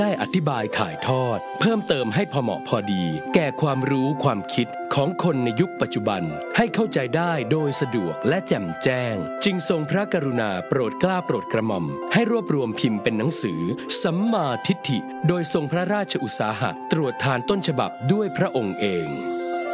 ได้อธิบายถ่ายทอดเพิ่มเติมให้พอเหมาะพอดีแก่ความรู้ความคิดของคนในยุคปัจจุบันให้เข้าใจได้โดยสะดวกและแจ่มแจ้งจึงทรงพระกรุณาโปรดเกล้าโปรดกระหม่อมให้รวบรวมพิมพ์เป็นหนังสือสัมมาทิฏฐิโดยทรงพระราชอุตสาหะตรวจทานต้นฉบับด้วยพระองค์เอง